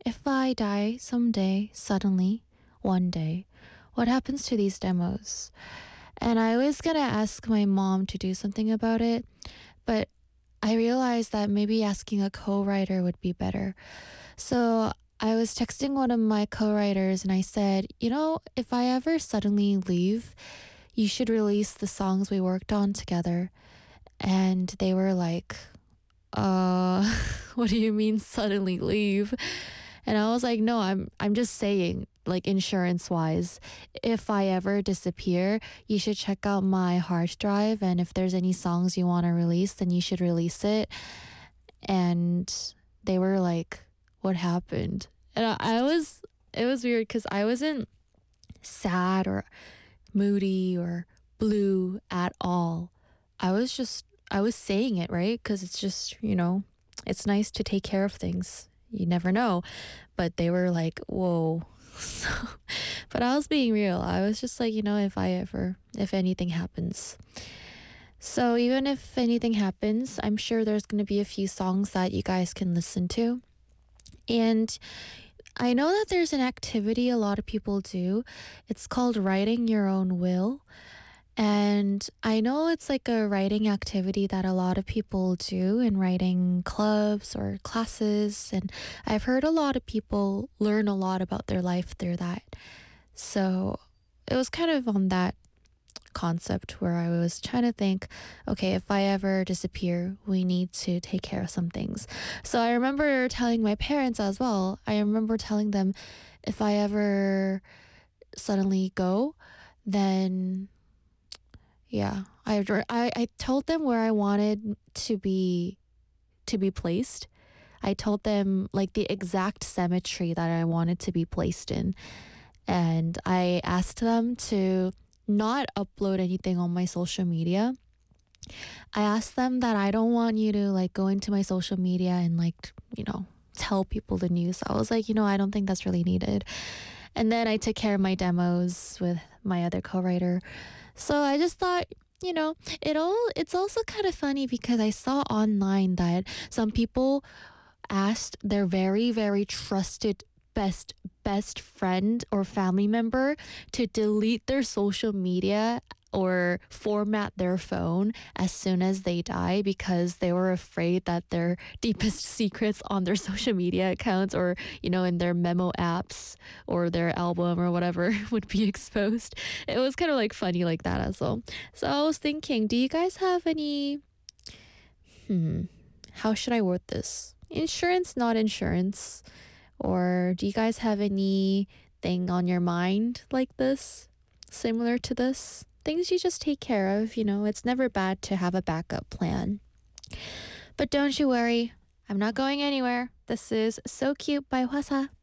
if I die someday, suddenly, one day, what happens to these demos? And I was gonna ask my mom to do something about it, but I realized that maybe asking a co writer would be better. So I was texting one of my co writers and I said, if I ever suddenly leave, you should release the songs we worked on together. And they were like, uh, what do you mean suddenly leave? And I was like, no, I'm just saying, like insurance wise, if I ever disappear, you should check out my hard drive, and if there's any songs you want to release, then you should release it. And they were like, what happened? And it was weird because I wasn't sad or moody or blue at all. I was saying it, right? Because it's just, it's nice to take care of things. You never know. But they were like, whoa. So, but I was being real. I was just like, if anything happens. So even if anything happens, I'm sure there's going to be a few songs that you guys can listen to. And I know that there's an activity a lot of people do. It's called writing your own will. And I know it's like a writing activity that a lot of people do in writing clubs or classes. And I've heard a lot of people learn a lot about their life through that. So it was kind of on that concept where I was trying to think, okay, if I ever disappear, we need to take care of some things. So I remember telling my parents as well. I remember telling them if I ever suddenly go, then yeah, I told them where I wanted to be placed. I told them like the exact cemetery that I wanted to be placed in. And I asked them to not upload anything on my social media. I asked them that I don't want you to like go into my social media and like, tell people the news. I was like, I don't think that's really needed. And then I took care of my demos with my other co-writer. So I just thought, it's also kind of funny because I saw online that some people asked their very, very trusted best friend or family member to delete their social media or format their phone as soon as they die because they were afraid that their deepest secrets on their social media accounts or, in their memo apps or their album or whatever would be exposed. It was kind of like funny like that as well. So I was thinking, do you guys have any, how should I word this? Insurance, not insurance. Or do you guys have anything on your mind like this, similar to this? Things you just take care of, it's never bad to have a backup plan. But don't you worry, I'm not going anywhere. This is So Cute by Hwasa.